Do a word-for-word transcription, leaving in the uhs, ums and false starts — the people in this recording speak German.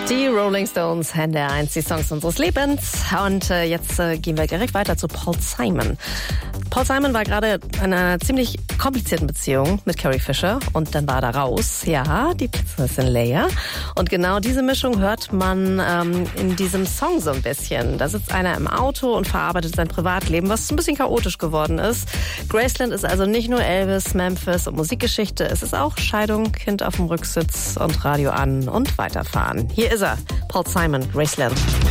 Die Rolling Stones, N D R eins, die Songs unseres Lebens. Und äh, jetzt äh, gehen wir direkt weiter zu Paul Simon. Paul Simon war gerade in einer ziemlich komplizierten Beziehung mit Carrie Fisher und dann war da raus, ja, die Prinzessin Leia. Und genau diese Mischung hört man ähm, in diesem Song so ein bisschen. Da sitzt einer im Auto und verarbeitet sein Privatleben, was ein bisschen chaotisch geworden ist. Graceland ist also nicht nur Elvis, Memphis und Musikgeschichte, es ist auch Scheidung, Kind auf dem Rücksitz und Radio an und weiterfahren. Hier ist er, Paul Simon, Graceland.